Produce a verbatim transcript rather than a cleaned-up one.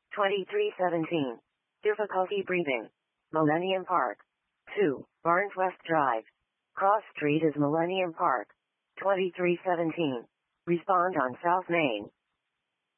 twenty-three seventeen. Difficulty breathing. Millennium Park. two. Barnes West Drive. Cross Street is Millennium Park. twenty-three seventeen. Respond on South Main.